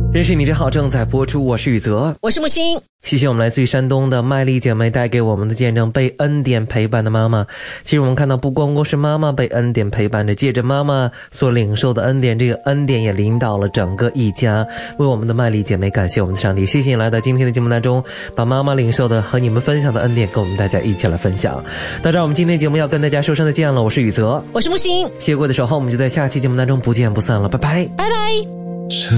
认识你真好正在播出，我是宇泽， 我是木星。 谢谢我们来自于山东的麦丽姐妹带给我们的见证，被恩典陪伴的妈妈。其实我们看到不光光是妈妈被恩典陪伴着，借着妈妈所领受的恩典，这个恩典也领导了整个一家。为我们的麦丽姐妹感谢我们的上帝，谢谢你来到今天的节目当中，把妈妈领受的和你们分享的恩典跟我们大家一起来分享。到这儿我们今天节目要跟大家说声再见了，我是宇泽， 我是木星。 谢谢各位的守候，我们就在下期节目当中不见不散了，拜拜， 拜拜。